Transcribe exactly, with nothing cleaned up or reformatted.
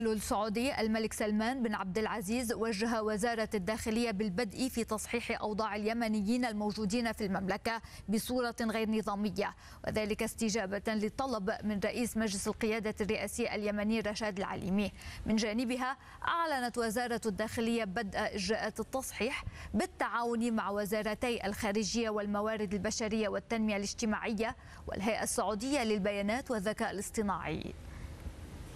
السعودي الملك سلمان بن عبد العزيز وجه وزارة الداخلية بالبدء في تصحيح أوضاع اليمنيين الموجودين في المملكة بصورة غير نظامية، وذلك استجابة لطلب من رئيس مجلس القيادة الرئاسي اليمني رشاد العليمي. من جانبها أعلنت وزارة الداخلية بدء إجراءات التصحيح بالتعاون مع وزارتي الخارجية والموارد البشرية والتنمية الاجتماعية والهيئة السعودية للبيانات والذكاء الاصطناعي.